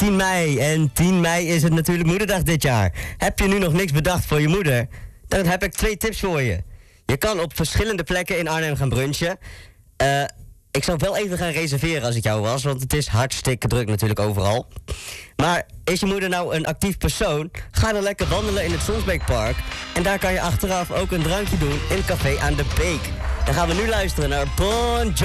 10 mei. En 10 mei is het natuurlijk Moederdag dit jaar. Heb je nu nog niks bedacht voor je moeder? Dan heb ik 2 tips voor je. Je kan op verschillende plekken in Arnhem gaan brunchen. Ik zou wel even gaan reserveren als ik jou was, want het is hartstikke druk natuurlijk overal. Maar is je moeder nou een actief persoon? Ga dan lekker wandelen in het Sonsbeekpark. En daar kan je achteraf ook een drankje doen in het café aan de Beek. Dan gaan we nu luisteren naar Bon